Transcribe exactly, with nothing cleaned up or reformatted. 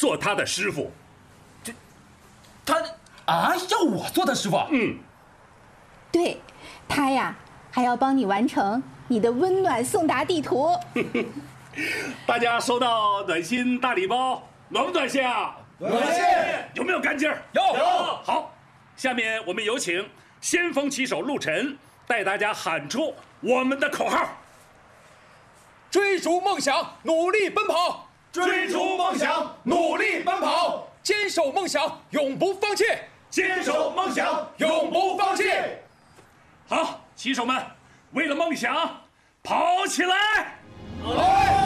做他的师傅。 这，他啊，要我做他师傅？ 嗯， 对，他呀还要帮你完成你的温暖送达地图。 大家收到暖心大礼包，暖不暖心啊？ 暖心。 有没有干劲儿？ 有。 有。 好，下面我们有请先锋骑手陆晨带大家喊出我们的口号： 追逐梦想，努力奔跑； 追逐梦想，努力奔跑； 坚守梦想，永不放弃； 坚守梦想，永不放弃。 好，骑手们，为了梦想，跑起来！ 来！